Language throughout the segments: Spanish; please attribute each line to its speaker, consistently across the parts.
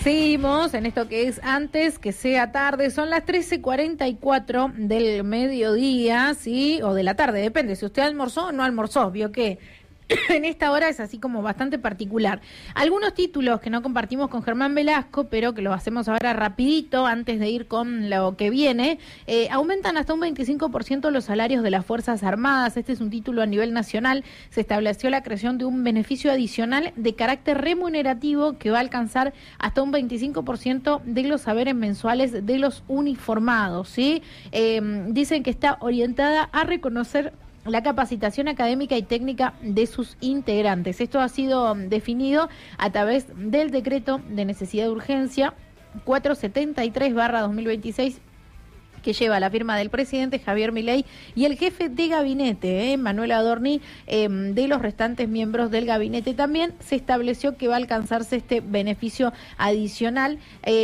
Speaker 1: Seguimos en esto que es antes que sea tarde, son las 13:44 del mediodía, ¿sí? O de la tarde, depende, si usted almorzó o no almorzó, vio que en esta hora es así como bastante particular. Algunos títulos que no compartimos con Germán Velasco, pero que lo hacemos ahora rapidito, antes de ir con lo que viene. Aumentan hasta un 25% los salarios de las Fuerzas Armadas. Este es un título a nivel nacional. Se estableció la creación de un beneficio adicional de carácter remunerativo que va a alcanzar hasta un 25% de los saberes mensuales de los uniformados, ¿sí? Dicen que está orientada a reconocer la capacitación académica y técnica de sus integrantes. Esto ha sido definido a través del decreto de necesidad de urgencia 473/2026, que lleva la firma del presidente Javier Milei y el jefe de gabinete, Manuel Adorni. De los restantes miembros del gabinete también se estableció que va a alcanzarse este beneficio adicional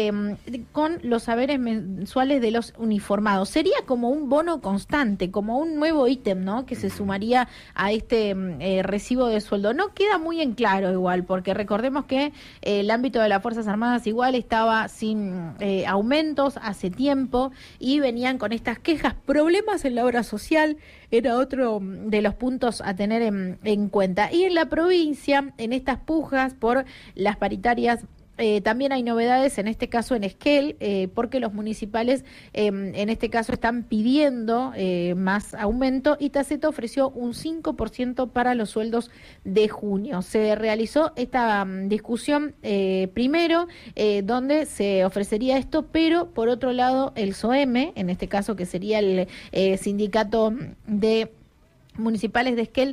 Speaker 1: con los saberes mensuales de los uniformados. Sería como un bono constante, como un nuevo ítem, ¿no?, que se sumaría a este recibo de sueldo. No queda muy en claro igual, porque recordemos que el ámbito de las Fuerzas Armadas igual estaba sin aumentos hace tiempo y venían con estas quejas, problemas en la obra social, era otro de los puntos a tener en cuenta. Y en la provincia, en estas pujas por las paritarias, también hay novedades, en este caso en Esquel, porque los municipales en este caso están pidiendo más aumento, y Taceto ofreció un 5% para los sueldos de junio. Se realizó esta discusión primero, donde se ofrecería esto, pero por otro lado el SOEME, en este caso que sería el sindicato de municipales de Esquel,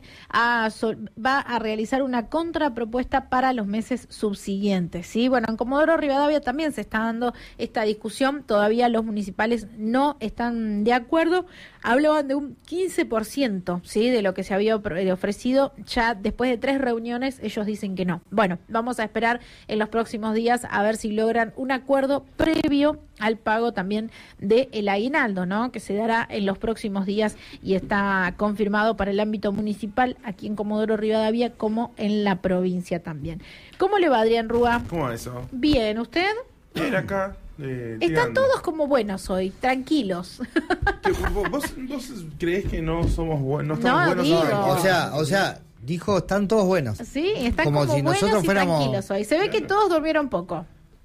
Speaker 1: va a realizar una contrapropuesta para los meses subsiguientes, ¿sí? Bueno, en Comodoro Rivadavia también se está dando esta discusión, todavía los municipales no están de acuerdo, hablaban de un 15%, ¿sí?, de lo que se había ofrecido. Ya después de 3 reuniones ellos dicen que no. Bueno, vamos a esperar en los próximos días a ver si logran un acuerdo previo al pago también del aguinaldo, ¿no?, que se dará en los próximos días y está confirmado para el ámbito municipal aquí en Comodoro Rivadavia como en la provincia también. ¿Cómo le va, Adrián Rúa?
Speaker 2: ¿Cómo va eso?
Speaker 1: Bien, ¿usted?
Speaker 2: Bien, acá.
Speaker 1: Están todos como buenos hoy, tranquilos.
Speaker 2: ¿Vos creés que no somos buenos? No,
Speaker 1: No,
Speaker 2: buenos
Speaker 1: digo.
Speaker 3: O sea, dijo, están todos buenos.
Speaker 1: Sí, están
Speaker 3: Como
Speaker 1: como
Speaker 3: si
Speaker 1: buenos
Speaker 3: nosotros
Speaker 1: y
Speaker 3: fuéramos-
Speaker 1: tranquilos hoy. Se ve que todos durmieron poco.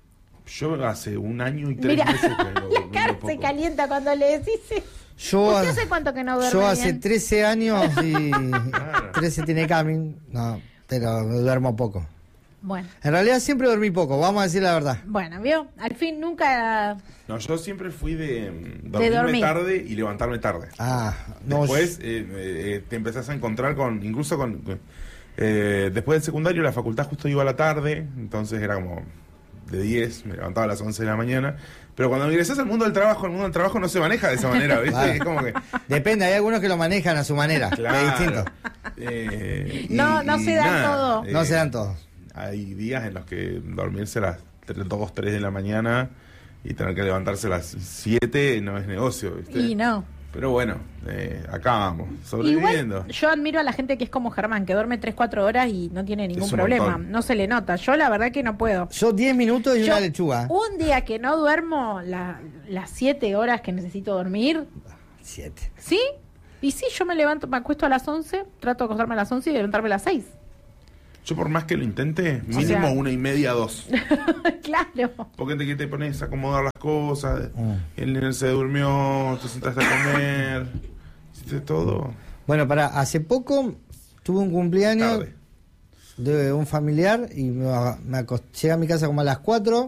Speaker 2: Yo hace 1 año y 3
Speaker 1: Mira,
Speaker 2: meses que no
Speaker 1: la cara se calienta cuando le decís. ¿Usted hace cuánto que no duerme
Speaker 3: Yo hace
Speaker 1: bien?
Speaker 3: 13 años y
Speaker 2: Claro.
Speaker 3: 13 tiene Camin, no, pero duermo poco.
Speaker 1: Bueno,
Speaker 3: En realidad siempre dormí poco, vamos a decir la verdad.
Speaker 1: ¿vio? Al fin nunca...
Speaker 2: No, yo siempre fui de dormirme
Speaker 1: dormir.
Speaker 2: tarde y levantarme tarde.
Speaker 3: No,
Speaker 2: Después te empezás a encontrar incluso después del secundario, la facultad justo iba a la tarde, entonces era como de 10, me levantaba a las 11 de la mañana. Pero cuando ingresás al mundo del trabajo, el mundo del trabajo no se maneja de esa manera, ¿viste?
Speaker 3: Claro.
Speaker 2: Es como que...
Speaker 3: depende, hay algunos que lo manejan a su manera,
Speaker 2: Claro.
Speaker 3: es distinto.
Speaker 1: No se dan todo.
Speaker 3: No se dan todos.
Speaker 2: Hay días en los que dormirse a las 2, 3 de la mañana y tener que levantarse a las 7 no es negocio, ¿viste?
Speaker 1: Y no.
Speaker 2: Pero bueno, acá vamos, sobreviviendo.
Speaker 1: Igual yo admiro a la gente que es como Germán, que duerme 3-4 horas y no tiene ningún
Speaker 2: Es un
Speaker 1: problema.
Speaker 2: montón.
Speaker 1: No se le nota. Yo la verdad que no puedo.
Speaker 3: Yo 10 minutos y
Speaker 1: Yo,
Speaker 3: una lechuga.
Speaker 1: un día que no duermo las 7 horas que necesito dormir,
Speaker 3: 7.
Speaker 1: ¿sí? Y sí, yo me acuesto a las 11, trato de acostarme a las 11 y levantarme a las 6.
Speaker 2: Yo por más que lo intente,
Speaker 1: O
Speaker 2: mínimo
Speaker 1: sea-
Speaker 2: 1:30, 2.
Speaker 1: Claro.
Speaker 2: Porque te pones a acomodar las cosas, el nene se durmió, te sentaste a comer, hiciste todo.
Speaker 3: Bueno, hace poco tuve un cumpleaños
Speaker 2: Tarde.
Speaker 3: de un familiar y llegué a mi casa como a las 4.